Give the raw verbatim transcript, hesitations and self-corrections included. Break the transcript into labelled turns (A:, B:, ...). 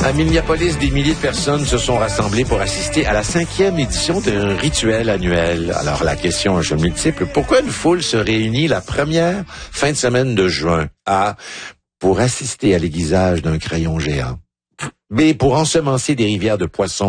A: À Minneapolis, des milliers de personnes se sont rassemblées pour assister à la cinquième édition d'un rituel annuel. Alors, la question est multiple. Pourquoi une foule se réunit la première fin de semaine de juin? A. Pour assister à l'aiguisage d'un crayon géant. B. Pour ensemencer des rivières de poissons